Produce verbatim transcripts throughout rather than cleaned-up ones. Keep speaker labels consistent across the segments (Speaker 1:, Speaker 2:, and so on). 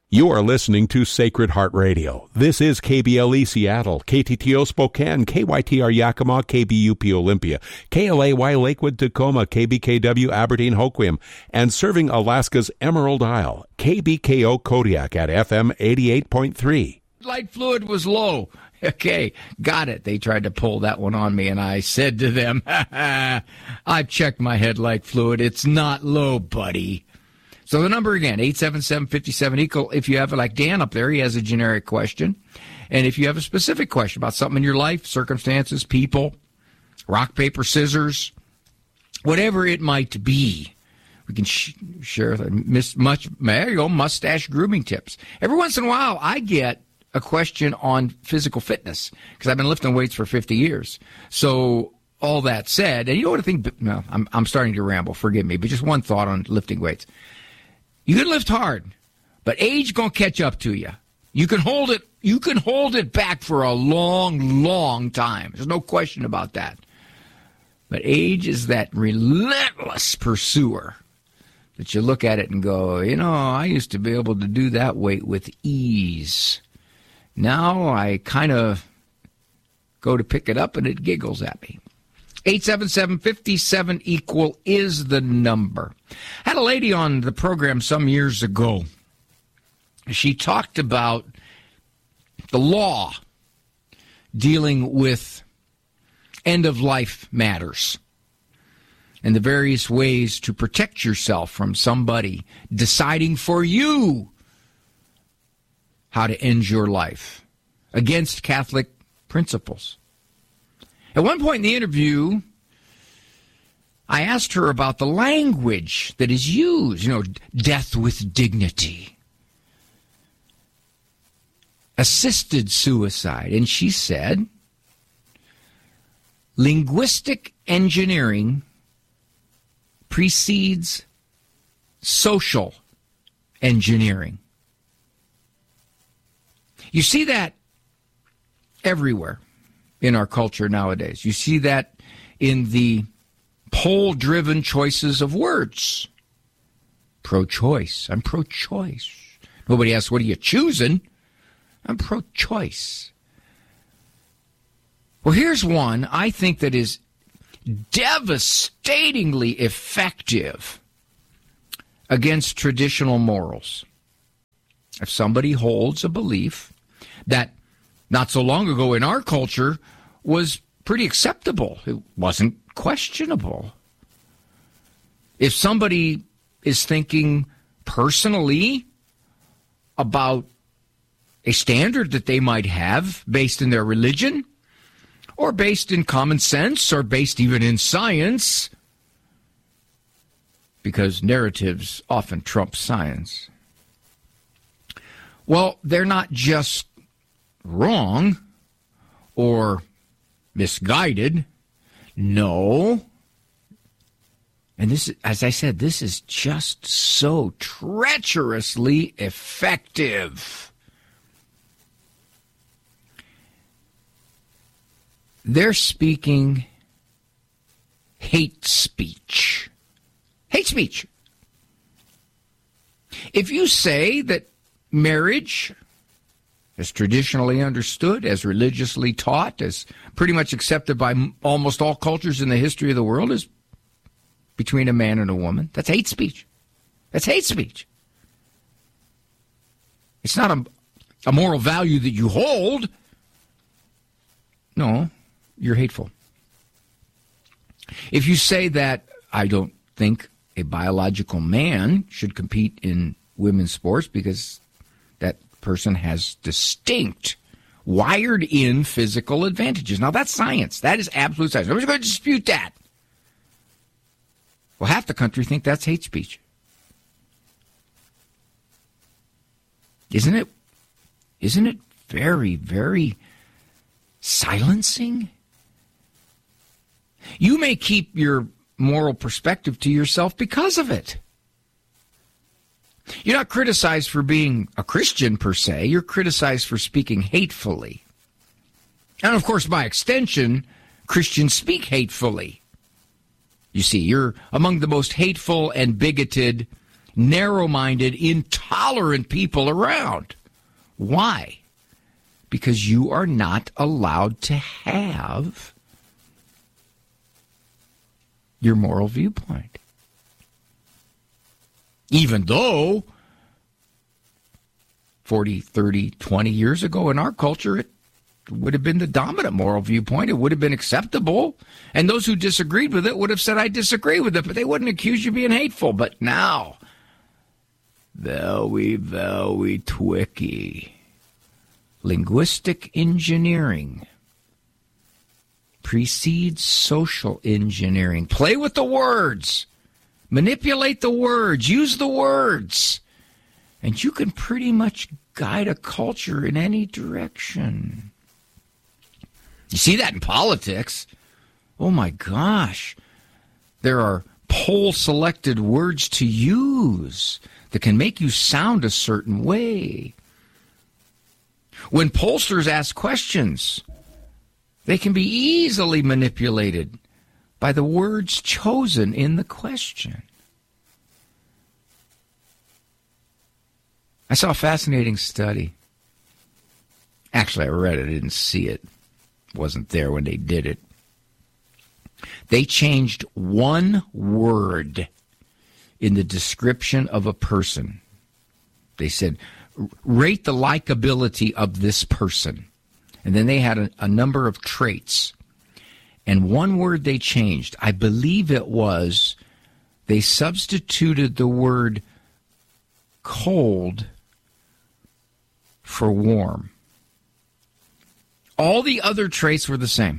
Speaker 1: You are listening to Sacred Heart Radio. This is K B L E Seattle, K T T O Spokane, K Y T R Yakima, K B U P Olympia, K L A Y Lakewood Tacoma, K B K W Aberdeen Hoquiam, and serving Alaska's Emerald Isle, K B K O Kodiak at F M eighty-eight point three.
Speaker 2: Light fluid was low. Okay, got it. They tried to pull that one on me, and I said to them, ha ha, I've checked my headlight fluid. It's not low, buddy. So the number again, eight seven seven, five seven, equal. If you have, like Dan up there, he has a generic question. And if you have a specific question about something in your life, circumstances, people, rock, paper, scissors, whatever it might be, we can sh- share the miss much, there you go, mustache grooming tips. Every once in a while, I get a question on physical fitness because I've been lifting weights for fifty years. So all that said, and you know what I think, no, I'm, I'm starting to ramble, forgive me, but just one thought on lifting weights. You can lift hard, but age gonna catch up to you. You can hold it, you can hold it back for a long, long time. There's no question about that. But age is that relentless pursuer that you look at it and go, you know, I used to be able to do that weight with ease. Now I kind of go to pick it up and it giggles at me. eight seven seven, five seven, equal is the number. I had a lady on the program some years ago. She talked about the law dealing with end-of-life matters and the various ways to protect yourself from somebody deciding for you how to end your life against Catholic principles. At one point in the interview, I asked her about the language that is used, you know, death with dignity, assisted suicide, and she said, linguistic engineering precedes social engineering. You see that everywhere in our culture nowadays. You see that in the poll-driven choices of words. Pro-choice. I'm pro-choice. Nobody asks, what are you choosing? I'm pro-choice. Well, here's one I think that is devastatingly effective against traditional morals. If somebody holds a belief that not so long ago in our culture was pretty acceptable, it wasn't questionable. If somebody is thinking personally about a standard that they might have based in their religion, or based in common sense, or based even in science, because narratives often trump science, well, they're not just wrong or misguided. No. And this, as I said, this is just so treacherously effective. They're speaking hate speech. Hate speech. If you say that marriage, as traditionally understood, as religiously taught, as pretty much accepted by almost all cultures in the history of the world, is between a man and a woman, that's hate speech. That's hate speech. It's not a, a moral value that you hold. No, you're hateful. If you say that I don't think a biological man should compete in women's sports because that person has distinct, wired-in physical advantages. Now, that's science. That is absolute science. Nobody's going to dispute that. Well, half the country think that's hate speech. Isn't it? Isn't it very, very silencing? You may keep your moral perspective to yourself because of it. You're not criticized for being a Christian per se. You're criticized for speaking hatefully. And, of course, by extension, Christians speak hatefully. You see, you're among the most hateful and bigoted narrow-minded, intolerant people around. Why? Because you are not allowed to have your moral viewpoint. Even though forty, thirty, twenty years ago in our culture, it would have been the dominant moral viewpoint. It would have been acceptable. And those who disagreed with it would have said, I disagree with it, but they wouldn't accuse you of being hateful. But now, very, very tricky. Linguistic engineering precedes social engineering. Play with the words. Manipulate the words. Use the words. And you can pretty much guide a culture in any direction. You see that in politics. Oh, my gosh. There are poll-selected words to use that can make you sound a certain way. When pollsters ask questions, they can be easily manipulated by the words chosen in the question. I saw a fascinating study. Actually, I read it. I didn't see it. It wasn't there when they did it. They changed one word in the description of a person. They said, rate the likability of this person. And then they had a, a number of traits. And one word they changed, I believe it was, they substituted the word cold for warm. All the other traits were the same.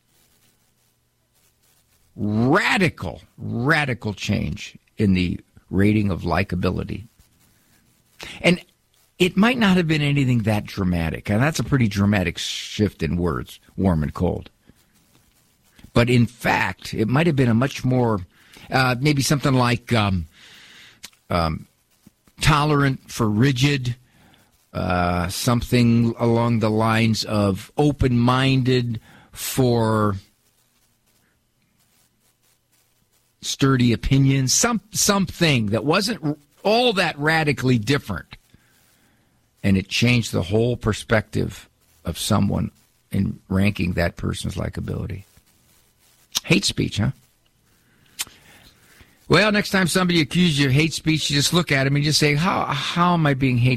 Speaker 2: Radical, radical change in the rating of likability. And it might not have been anything that dramatic, and that's a pretty dramatic shift in words, warm and cold. But in fact, it might have been a much more, uh, maybe something like um, um, tolerant for rigid, uh, something along the lines of open-minded for sturdy opinions, some something that wasn't all that radically different. And it changed the whole perspective of someone in ranking that person's likability. Hate speech, huh? Well, next time somebody accuses you of hate speech, you just look at them and just say, how, how am I being hateful?